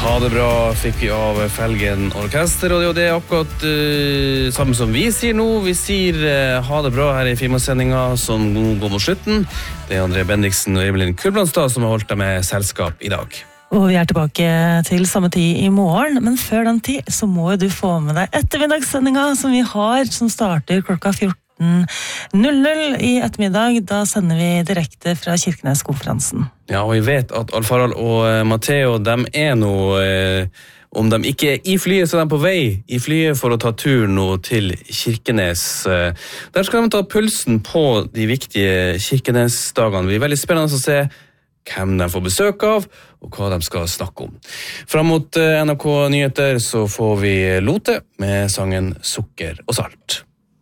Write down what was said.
Ha det bra fikk vi av Felgen Orkester, og det akkurat samme som vi sier nå. Vi sier ha det bra her i Fimas-sendingen som går mot slutten. Det André Bendiksen og Evelyn Kulblandstad som har holdt deg med selskap i dag. Og vi tilbake til samme tid i morgen, men før den tid så må du få med deg ettermiddagssendingen som vi har, som starter klokka 14:00 i ettermiddag. Da sender vi direkte fra Kirkenes-konferansen. Ja, og vi vet at Alf-Harald og Matteo, de nå, om de ikke i flyet, så de på vei i flyet for å ta turen nå til Kirkenes. Der skal de ta pulsen på de viktige Kirkenes-dagene. Det blir veldig spennende å se hvem de får besøk av, og hva de skal snakke om. Fram mot NRK Nyheter så får vi Lote med sangen Sukker og Salt.